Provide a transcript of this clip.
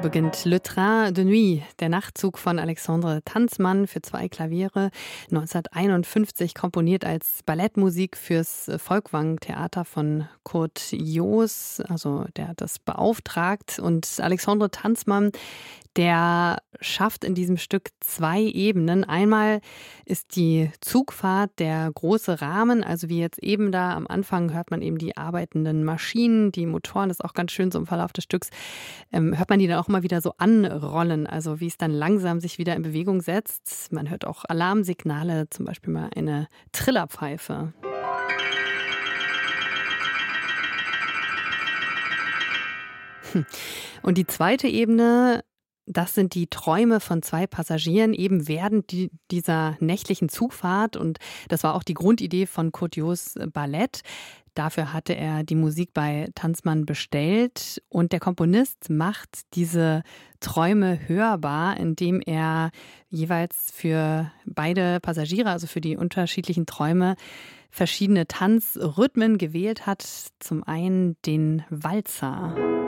beginnt Le Train de Nuit, der Nachtzug von Alexandre Tanzmann für 2 Klaviere, 1951 komponiert als Ballettmusik fürs Folkwang-Theater von Kurt Jooss, also der hat das beauftragt. Und Alexandre Tanzmann, der schafft in diesem Stück 2 Ebenen. Einmal ist die Zugfahrt der große Rahmen, also wie jetzt eben da am Anfang hört man eben die arbeitenden Maschinen, die Motoren, das ist auch ganz schön so im Verlauf des Stücks, hört man die dann auch immer wieder so anrollen, also wie es dann langsam sich wieder in Bewegung setzt. Man hört auch Alarmsignale, zum Beispiel mal eine Trillerpfeife. Und die zweite Ebene, das sind die Träume von 2 Passagieren, eben während dieser nächtlichen Zugfahrt. Und das war auch die Grundidee von Kurt Jooss Ballett. Dafür hatte er die Musik bei Tanzmann bestellt. Und der Komponist macht diese Träume hörbar, indem er jeweils für beide Passagiere, also für die unterschiedlichen Träume, verschiedene Tanzrhythmen gewählt hat. Zum einen den Walzer.